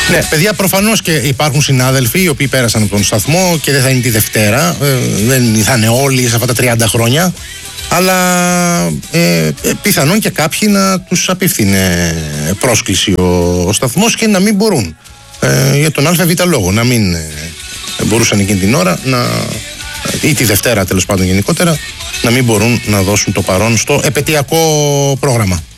Ναι, παιδιά, προφανώς και υπάρχουν συνάδελφοι οι οποίοι πέρασαν από τον σταθμό και δεν θα είναι τη Δευτέρα, δεν θα είναι όλοι σε αυτά τα 30 χρόνια, αλλά πιθανόν και κάποιοι να τους απίφθινε πρόσκληση ο σταθμός και να μην μπορούν, για τον ΑΒ λόγο, να μην μπορούσαν εκείνη την ώρα ή τη Δευτέρα τέλος πάντων γενικότερα, να μην μπορούν να δώσουν το παρόν στο επετειακό πρόγραμμα.